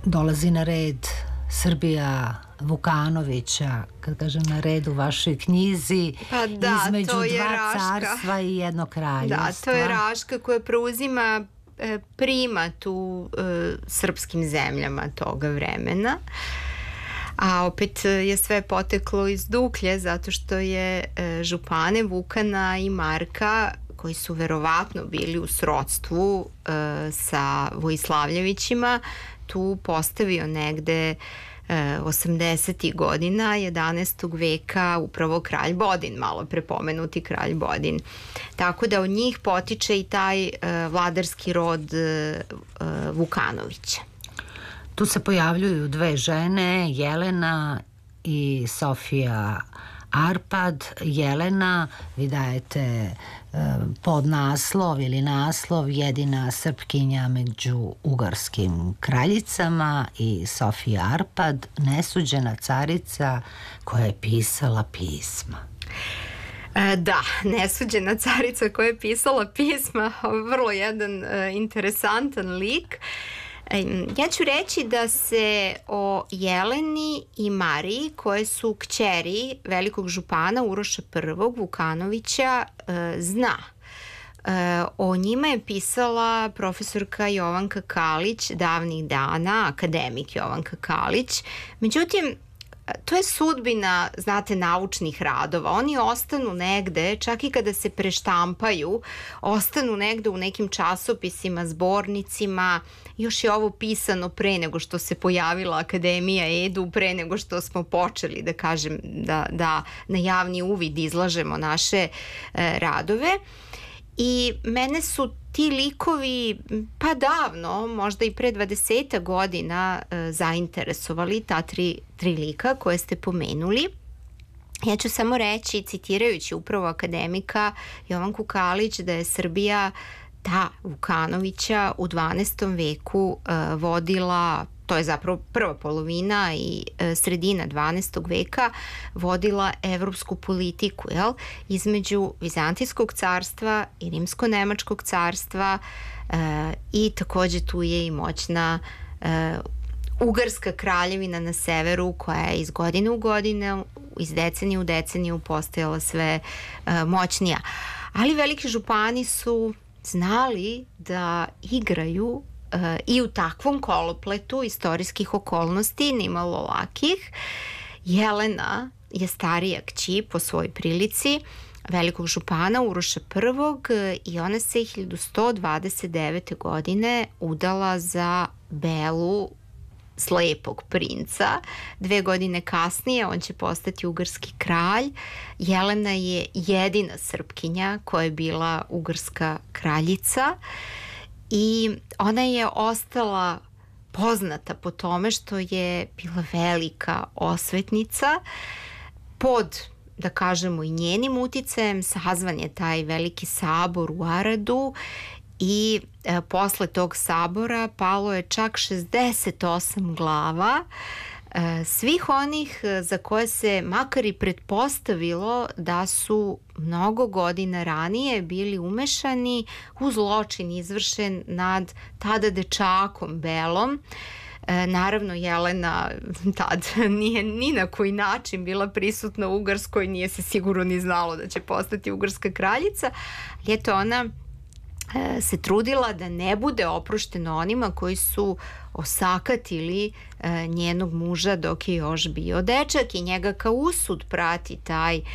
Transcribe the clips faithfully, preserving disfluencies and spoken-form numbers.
dolazi na red Srbija Vukanovića, kad kažem na redu u vašoj knjizi, pa da, između to je dva Raška. carstva i jedno kraljevstvo. Da, to je Raška koja preuzima e, primat u e, srpskim zemljama toga vremena. A opet je sve poteklo iz Duklje, zato što je e, župane Vukana i Marka, koji su verovatno bili u srodstvu e, sa Vojislavljevićima, tu postavio negde e, osamdesetih godina jedanaestog veka upravo kralj Bodin, malo prepomenuti kralj Bodin. Tako da od njih potiče i taj e, vladarski rod e, Vukanovića. Tu se pojavljuju dve žene, Jelena i Sofija Arpad. Jelena, vi dajete e, podnaslov ili naslov jedina Srpkinja među ugarskim kraljicama, i Sofija Arpad, nesuđena carica koja je pisala pisma. E, da, nesuđena carica koja je pisala pisma, vrlo jedan e, interesantan lik. Ja ću reći da se o Jeleni i Mariji, koje su kćeri velikog župana Uroša prvog Vukanovića, zna. O njima je pisala profesorka Jovanka Kalić davnih dana, akademik Jovanka Kalić. Međutim, to je sudbina, znate, naučnih radova. Oni ostanu negde, čak i kada se preštampaju, ostanu negde u nekim časopisima, zbornicima. Još je ovo pisano pre nego što se pojavila Akademija Edu, pre nego što smo počeli, da kažem, da, da na javni uvid izlažemo naše e, radove. I mene su ti likovi pa davno, možda i pre dvadeset godina e, zainteresovali, ta tri, tri lika koje ste pomenuli. Ja ću samo reći, citirajući upravo akademika Jovanku Kalić, da je Srbija ta Vukanovića u dvanaestom veku e, vodila, to je zapravo prva polovina i e, sredina dvanaestog veka, vodila evropsku politiku, jel? Između Vizantijskog carstva i Rimsko-nemačkog carstva, e, i takođe tu je i moćna e, Ugarska kraljevina na severu, koja je iz godine u godinu, iz decenije u deceniju postajala sve e, moćnija. Ali veliki župani su znali da igraju uh, i u takvom kolopletu istorijskih okolnosti, nimalo lakih. Jelena je starija kći po svojoj prilici velikog župana Uroša prvog i ona se hiljadu sto dvadeset devete. godine udala za Belu, slepog princa. Dve godine kasnije on će postati ugarski kralj. Jelena je jedina Srpkinja koja je bila ugarska kraljica i ona je ostala poznata po tome što je bila velika osvetnica. Pod, da kažemo, i njenim uticajem sazvan je taj veliki sabor u Aradu i e, posle tog sabora palo je čak šezdeset osam glava e, svih onih za koje se makar i pretpostavilo da su mnogo godina ranije bili umešani u zločin izvršen nad tada dečakom Belom. E, naravno, Jelena tad nije ni na koji način bila prisutna u Ugarskoj, nije se sigurno ni znalo da će postati ugarska kraljica, ali eto ona se trudila da ne bude oprošteno onima koji su osakatili e, njenog muža dok je još bio dečak, i njega kao usud prati taj e,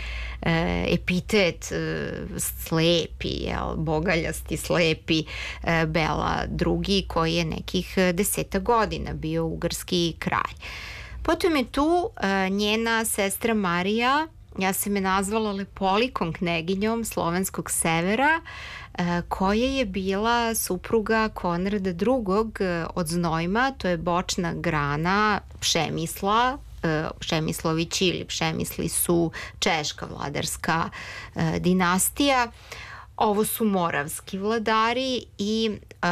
epitet e, slepi, jel, bogaljasti slepi e, Bela drugi, koji je nekih deseta godina bio ugarski kralj. Potom je tu e, njena sestra Marija, ja sam je nazvala Lepolikom kneginjom slovenskog severa, koja je bila supruga Konrada drugog od Znojma, to je bočna grana Pšemisla. Pšemislovići ili Pšemisli su češka vladarska dinastija. Ovo su moravski vladari i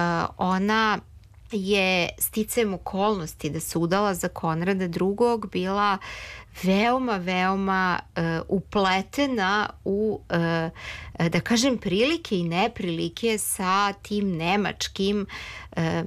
ona je sticajem okolnosti da se udala za Konrada drugog bila veoma, veoma uh, upletena u, uh, da kažem, prilike i neprilike sa tim nemačkim uh,